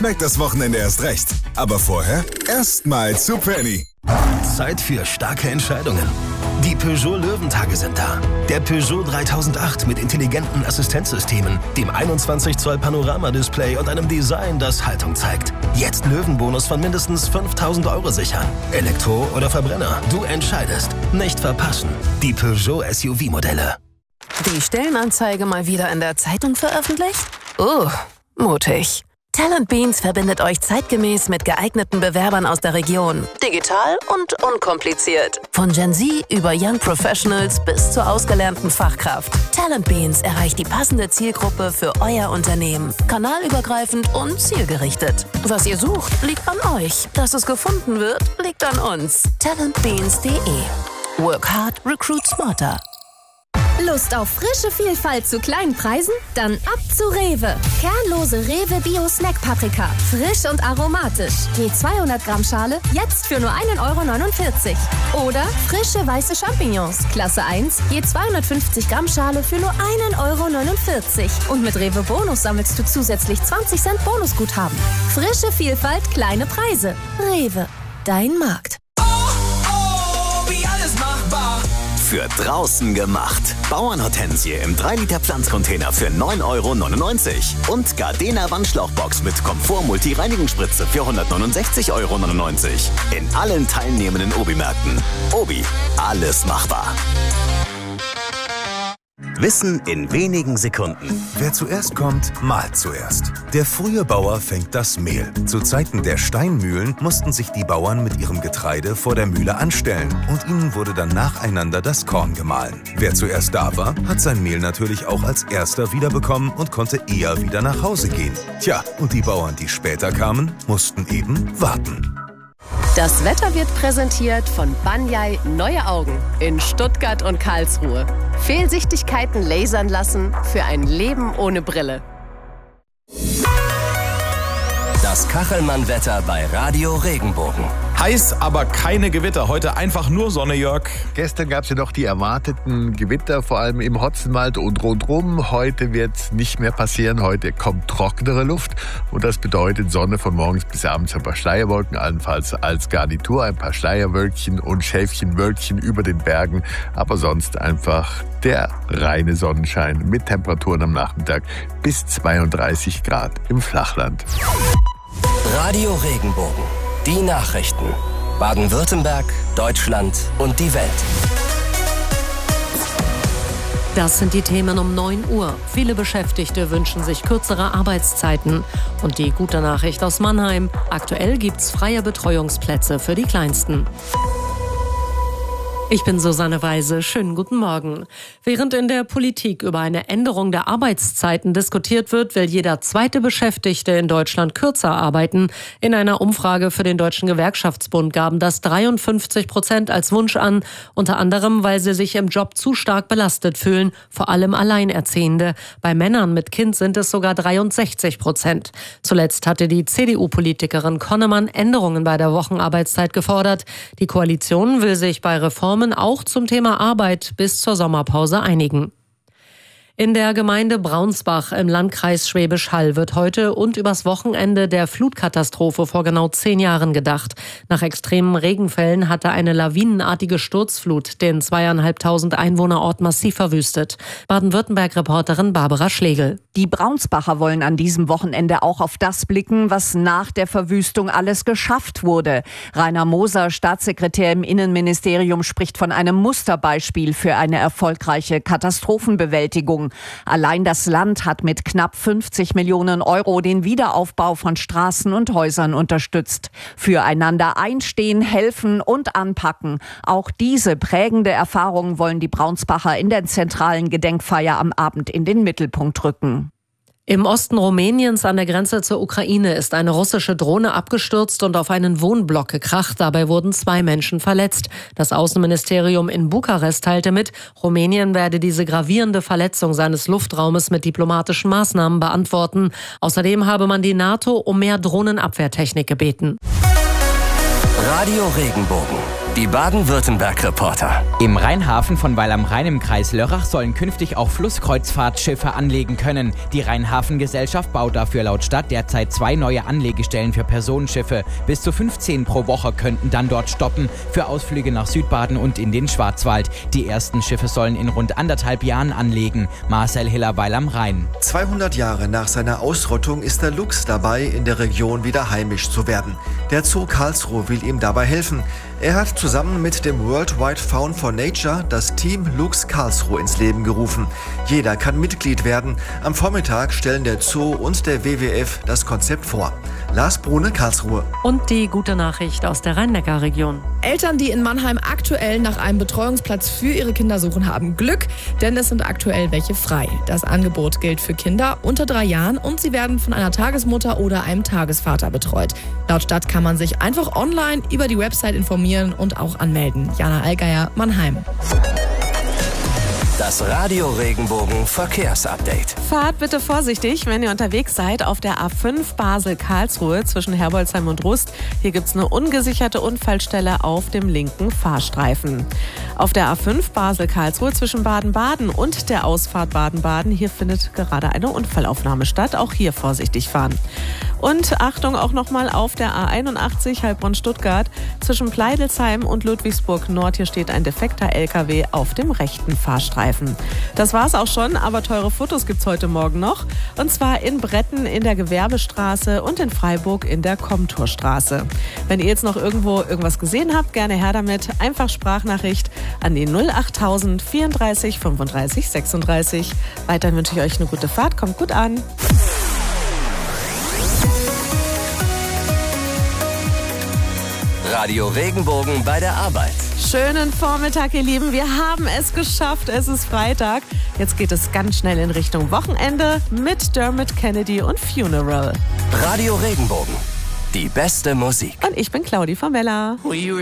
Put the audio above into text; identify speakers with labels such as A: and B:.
A: schmeckt das Wochenende erst recht. Aber vorher erstmal zu Penny.
B: Zeit für starke Entscheidungen. Die Peugeot Löwentage sind da. Der Peugeot 3008 mit intelligenten Assistenzsystemen, dem 21 Zoll Panoramadisplay und einem Design, das Haltung zeigt. Jetzt Löwenbonus von mindestens 5.000 € sichern. Elektro oder Verbrenner, du entscheidest. Nicht verpassen. Die Peugeot SUV-Modelle.
C: Die Stellenanzeige mal wieder in der Zeitung veröffentlicht? Mutig. Talent Beans verbindet euch zeitgemäß mit geeigneten Bewerbern aus der Region. Digital und unkompliziert. Von Gen Z über Young Professionals bis zur ausgelernten Fachkraft. Talent Beans erreicht die passende Zielgruppe für euer Unternehmen. Kanalübergreifend und zielgerichtet. Was ihr sucht, liegt an euch. Dass es gefunden wird, liegt an uns. Talentbeans.de. Work hard, recruit smarter.
D: Lust auf frische Vielfalt zu kleinen Preisen? Dann ab zu Rewe. Kernlose Rewe Bio Snack Paprika. Frisch und aromatisch. Je 200 Gramm Schale, jetzt für nur 1,49 €. Oder frische weiße Champignons. Klasse 1, je 250 Gramm Schale für nur 1,49 €. Und mit Rewe Bonus sammelst du zusätzlich 20 Cent Bonusguthaben. Frische Vielfalt, kleine Preise. Rewe, dein Markt.
E: Wie alles machbar.
F: Für draußen gemacht. Bauernhortensie im 3-Liter Pflanzcontainer für 9,99 € und Gardena Wandschlauchbox mit Komfort-Multi-Reinigungsspritze für 169,99 € in allen teilnehmenden Obi-Märkten. Obi, alles machbar. Wissen in wenigen Sekunden.
G: Wer zuerst kommt, mahlt zuerst. Der frühe Bauer fängt das Mehl. Zu Zeiten der Steinmühlen mussten sich die Bauern mit ihrem Getreide vor der Mühle anstellen und ihnen wurde dann nacheinander das Korn gemahlen. Wer zuerst da war, hat sein Mehl natürlich auch als erster wiederbekommen und konnte eher wieder nach Hause gehen. Tja, und die Bauern, die später kamen, mussten eben warten.
H: Das Wetter wird präsentiert von Banyai Neue Augen in Stuttgart und Karlsruhe. Fehlsichtigkeiten lasern lassen für ein Leben ohne Brille.
B: Das Kachelmann-Wetter bei Radio Regenbogen.
I: Heiß, aber keine Gewitter. Heute einfach nur Sonne, Jörg.
J: Gestern gab es ja noch die erwarteten Gewitter, vor allem im Hotzenwald und rundherum. Heute wird es nicht mehr passieren. Heute kommt trockenere Luft und das bedeutet Sonne von morgens bis abends, ein paar Schleierwolken, allenfalls als Garnitur, ein paar Schleierwölkchen und Schäfchenwölkchen über den Bergen. Aber sonst einfach der reine Sonnenschein mit Temperaturen am Nachmittag bis 32 Grad im Flachland.
B: Radio Regenbogen. Die Nachrichten. Baden-Württemberg, Deutschland und die Welt.
K: Das sind die Themen um 9 Uhr. Viele Beschäftigte wünschen sich kürzere Arbeitszeiten. Und die gute Nachricht aus Mannheim. Aktuell gibt's freie Betreuungsplätze für die Kleinsten. Ich bin Susanne Weise. Schönen guten Morgen. Während in der Politik über eine Änderung der Arbeitszeiten diskutiert wird, will jeder zweite Beschäftigte in Deutschland kürzer arbeiten. In einer Umfrage für den Deutschen Gewerkschaftsbund gaben das 53% als Wunsch an, unter anderem, weil sie sich im Job zu stark belastet fühlen, vor allem Alleinerziehende. Bei Männern mit Kind sind es sogar 63%. Zuletzt hatte die CDU-Politikerin Konnemann Änderungen bei der Wochenarbeitszeit gefordert. Die Koalition will sich bei Reformen auch zum Thema Arbeit bis zur Sommerpause einigen. In der Gemeinde Braunsbach im Landkreis Schwäbisch Hall wird heute und übers Wochenende der Flutkatastrophe vor genau 10 Jahren gedacht. Nach extremen Regenfällen hatte eine lawinenartige Sturzflut den 2.500 Einwohnerort massiv verwüstet. Baden-Württemberg-Reporterin Barbara Schlegel.
L: Die Braunsbacher wollen an diesem Wochenende auch auf das blicken, was nach der Verwüstung alles geschafft wurde. Rainer Moser, Staatssekretär im Innenministerium, spricht von einem Musterbeispiel für eine erfolgreiche Katastrophenbewältigung. Allein das Land hat mit knapp 50 Millionen € den Wiederaufbau von Straßen und Häusern unterstützt. Füreinander einstehen, helfen und anpacken. Auch diese prägende Erfahrung wollen die Braunsbacher in der zentralen Gedenkfeier am Abend in den Mittelpunkt rücken.
K: Im Osten Rumäniens an der Grenze zur Ukraine ist eine russische Drohne abgestürzt und auf einen Wohnblock gekracht. Dabei wurden 2 Menschen verletzt. Das Außenministerium in Bukarest teilte mit, Rumänien werde diese gravierende Verletzung seines Luftraumes mit diplomatischen Maßnahmen beantworten. Außerdem habe man die NATO um mehr Drohnenabwehrtechnik gebeten.
B: Radio Regenbogen.
M: Die Baden-Württemberg-Reporter.
N: Im Rheinhafen von Weil am Rhein im Kreis Lörrach sollen künftig auch Flusskreuzfahrtschiffe anlegen können. Die Rheinhafengesellschaft baut dafür laut Stadt derzeit 2 neue Anlegestellen für Personenschiffe. Bis zu 15 pro Woche könnten dann dort stoppen für Ausflüge nach Südbaden und in den Schwarzwald. Die ersten Schiffe sollen in rund 1,5 Jahren anlegen. Marcel Hiller, Weil am Rhein.
O: 200 Jahre nach seiner Ausrottung ist der Luchs dabei, in der Region wieder heimisch zu werden. Der Zoo Karlsruhe will ihm dabei helfen. Er hat zusammen mit dem Worldwide Fund for Nature das Team Luchs Karlsruhe ins Leben gerufen. Jeder kann Mitglied werden. Am Vormittag stellen der Zoo und der WWF das Konzept vor. Lars Brune, Karlsruhe.
K: Und die gute Nachricht aus der Rhein-Neckar-Region.
P: Eltern, die in Mannheim aktuell nach einem Betreuungsplatz für ihre Kinder suchen, haben Glück, denn es sind aktuell welche frei. Das Angebot gilt für Kinder unter 3 Jahren und sie werden von einer Tagesmutter oder einem Tagesvater betreut. Laut Stadt kann man sich einfach online über die Website informieren und auch anmelden. Jana Allgeier, Mannheim.
M: Das Radio Regenbogen Verkehrsupdate.
Q: Fahrt bitte vorsichtig, wenn ihr unterwegs seid auf der A5 Basel-Karlsruhe zwischen Herbolzheim und Rust. Hier gibt es eine ungesicherte Unfallstelle auf dem linken Fahrstreifen. Auf der A5 Basel-Karlsruhe zwischen Baden-Baden und der Ausfahrt Baden-Baden, hier findet gerade eine Unfallaufnahme statt. Auch hier vorsichtig fahren. Und Achtung auch nochmal auf der A81 Heilbronn-Stuttgart zwischen Pleidelsheim und Ludwigsburg-Nord. Hier steht ein defekter LKW auf dem rechten Fahrstreifen. Das war's auch schon, aber teure Fotos gibt's heute Morgen noch. Und zwar in Bretten in der Gewerbestraße und in Freiburg in der Komturstraße. Wenn ihr jetzt noch irgendwo irgendwas gesehen habt, gerne her damit. Einfach Sprachnachricht an die 08000 34 35 36. Weiterhin wünsche ich euch eine gute Fahrt. Kommt gut an.
M: Radio Regenbogen bei der Arbeit.
Q: Schönen Vormittag, ihr Lieben. Wir haben es geschafft. Es ist Freitag. Jetzt geht es ganz schnell in Richtung Wochenende mit Dermot Kennedy und Funeral.
M: Radio Regenbogen. Die beste Musik.
Q: Und ich bin Claudi Famella.